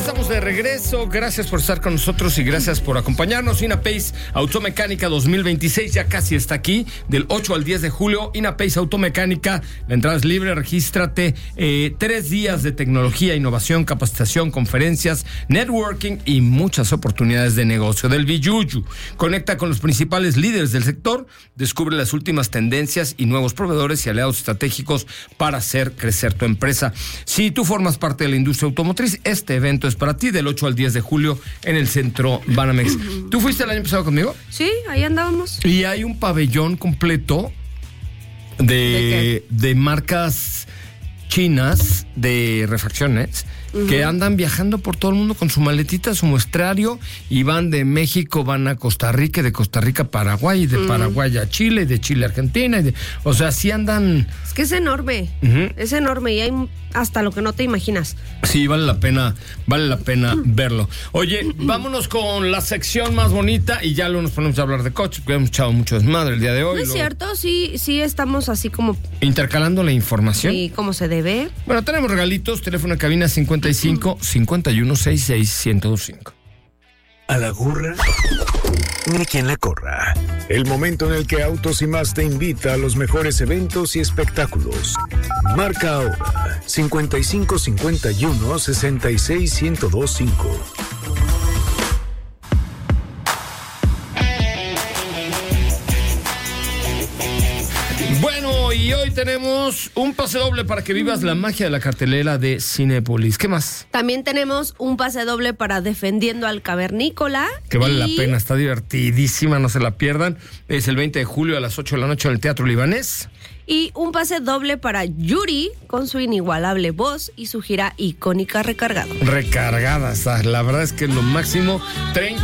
estamos de regreso. Gracias por estar con nosotros y gracias por acompañarnos. INAPACE Automecánica 2026 ya casi está aquí, del 8 al 10 de julio. INAPACE Automecánica, la entrada es libre, regístrate. 3 días de tecnología, innovación, capacitación, conferencias, networking y muchas oportunidades de negocio. Del Biyuyu, conecta con los principales líderes del sector, descubre las últimas tendencias y nuevos proveedores y aliados estratégicos para hacer crecer tu empresa. Si tú formas parte de la industria automotriz, este evento es para ti, del 8 al 10 de julio en el centro Banamex. ¿Tú fuiste el año pasado conmigo? Sí, ahí andábamos. Y hay un pabellón completo de marcas chinas de refacciones que andan viajando por todo el mundo con su maletita, su muestrario, y van de México, van a Costa Rica, y de Costa Rica a Paraguay, y de Paraguay a Chile, y de Chile a Argentina, o sea, sí andan. Es que es enorme, es enorme y hay hasta lo que no te imaginas. Sí, vale la pena verlo. Oye, vámonos con la sección más bonita y ya luego nos ponemos a hablar de coches, porque hemos echado mucho desmadre el día de hoy. ¿No es cierto? Sí estamos así como intercalando la información. Sí, como se debe. Bueno, tenemos regalitos, teléfono de cabina 55 51 66 1025. A la gorra, ni quien la corra. El momento en el que Autos y Más te invita a los mejores eventos y espectáculos. Marca ahora 55 51 66 1025. Bueno, y hoy tenemos un pase doble para que vivas la magia de la cartelera de Cinépolis. ¿Qué más? También tenemos un pase doble para Defendiendo al Cavernícola. Que vale la pena, está divertidísima, no se la pierdan. Es el 20 de julio a las 8 de la noche en el Teatro Libanés. Y un pase doble para Yuri, con su inigualable voz y su gira icónica Recargado. Recargada, la verdad es que es lo máximo. 30